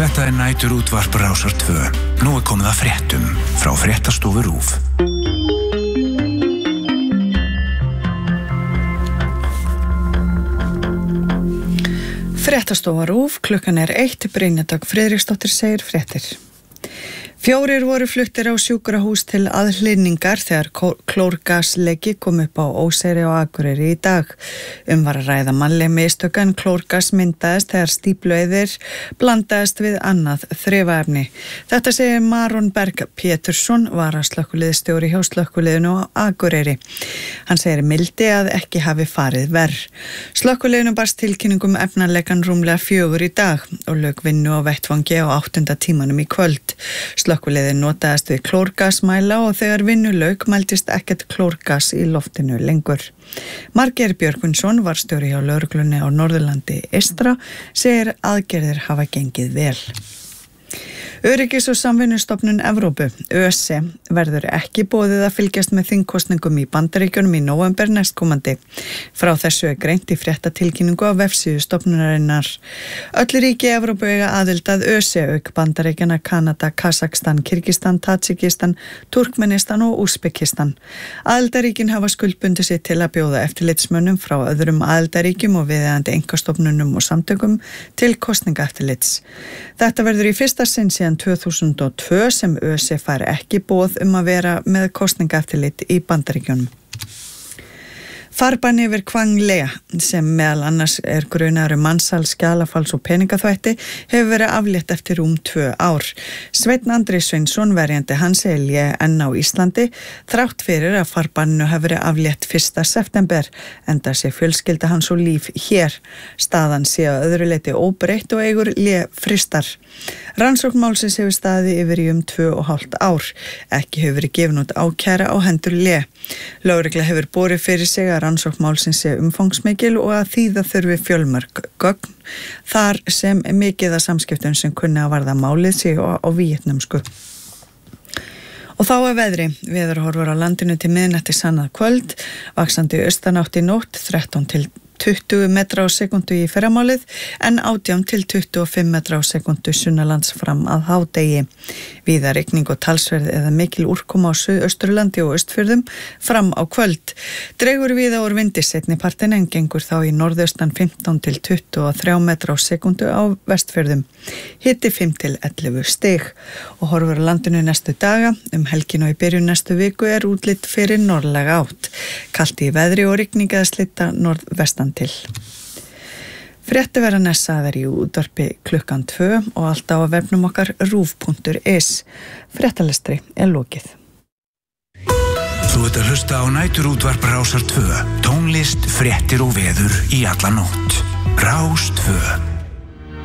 Þetta nætur útvarp Rásar 2. Nú komið að fréttum frá Fréttastofu RÚV. Fréttastofa RÚV, klukkan 1, Brynjadögg Friðriksdóttir segir fréttir. 4 voru fluttir á sjúkrahús til aðhlynningar þegar klórgasleki kom upp á Óseyri og Akureyri í dag. Var að ræða mannleg mistök en klórgas myndaðist þegar stíflueyðir blandaðist við annað þrefaefni. Þetta segir Maron Berg Pétursson, varaslökkviliðsstjóri hjá slökkviliðinu á Akureyri. Hann segir mildi að ekki hafi farið verr. Slökkviliðinu barst tilkynningum efnalekan rúmlega 4 í dag og lauk vinnu á vettvangi á 8. tímanum í kvöld. Slökkviliðið notaðist við klórgasmæla og þegar vinnu lauk mældist ekkert klórgas í loftinu lengur. Margeir Björgvinsson, varstjóri hjá lögreglunni á Norðurlandi eystra, segir aðgerðir hafa gengið vel. Öryggis- og samvinnustofnun Evrópu, ÖSE, verður ekki boðið að fylgjast með þingkosningum í Bandaríkjunum í nóvember næstkomandi. Frá þessu greint í fréttatilkynningu á vefsíðu stofnunarinnar. Öll ríki Evrópu eiga aðild að ÖSE auk Bandaríkjanna, Kanada, Kazakstan, Kirgistan, Tadjikistan, Turkmenistan og Úsbekistan. Aðildaríkin hafa skuldbundið sig til að bjóða eftirlitsmönnum frá öðrum aðildaríkjum og viðeigandi einkastofnunum og samtökum til kosningaeftirlits. Þetta verður í fyrsta sinn síðan 2002 sem ÖSE fær ekki boð að vera með kosningaeftirlit í Bandaríkjunum. Farbann yfir Quang Le, sem meðal annars grunaður mansal, skjalafals og peningaþvætti, hefur verið aflétt eftir 2 ár. Sveinn Andri Sveinsson, verjandi hans, Le enn á Íslandi, þrátt fyrir að farbannu hefur verið aflétt 1. september, enda sé fjölskylda hans og líf hér. Staðan sé að öðru leyti óbreytt og eigur Le fristar. Rannsókn málsins hefur staðið yfir í 2,5 ár. Ekki hefur verið gefin út ákæra á hendur Le. Lögregla hefur borið fyrir sig að rannsókn málsins sé umfangsmikil og að þýða þurfi fjölmörg gögn þar sem mikið af samskiptum sem kunni að varða málið sé á víetnamsku. Og þá veðri. Veðurhorfur á landinu til miðnætti sannað kvöld, vaxandi austanátt í nótt 13 til 20 metra á sekundu í fyrramálið en 18 til 25 metra á sekundu sunnalands fram að hádegi. Víða rigning og talsverð eða mikil úrkoma á Suðausturlandi og Austfjörðum fram á kvöld. Dregur víða úr vindi seinni partinn en gengur þá í norðaustan 15 til 23 metra á sekundu á Vestfjörðum. Hiti 5 til 11 stig og horfur á landinu næstu daga. Helgin og í byrjun næstu viku útlit fyrir norðlæga átt. Kalt í veðri og rigning eða slitta norðvestan til. Frétti verða nessaðar í útvarpi klukkan 2 og alltaf á vefnum okkar ruv.is. Fréttalestri lokið. Þú ert að hlusta á næturútvarp Rásar 2. Tónlist, fréttir og veður í alla nótt. Rás 2.